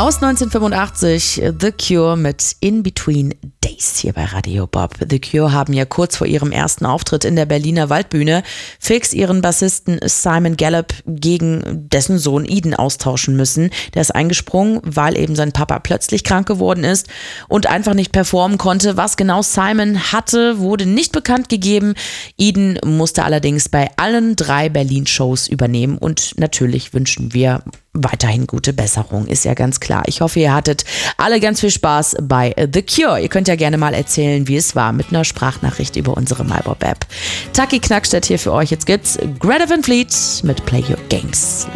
Aus 1985 The Cure mit In Between Days hier bei Radio Bob. The Cure haben ja kurz vor ihrem ersten Auftritt in der Berliner Waldbühne fix ihren Bassisten Simon Gallup gegen dessen Sohn Eden austauschen müssen. Der ist eingesprungen, weil eben sein Papa plötzlich krank geworden ist und einfach nicht performen konnte. Was genau Simon hatte, wurde nicht bekannt gegeben. Eden musste allerdings bei allen 3 Berlin-Shows übernehmen und natürlich wünschen wir weiterhin gute Besserung, ist ja ganz klar. Ich hoffe, ihr hattet alle ganz viel Spaß bei The Cure. Ihr könnt ja gerne mal erzählen, wie es war mit einer Sprachnachricht über unsere MyBob-App. Taki Knackstedt hier für euch. Jetzt gibt's Greta Van Fleet mit Play Your Games.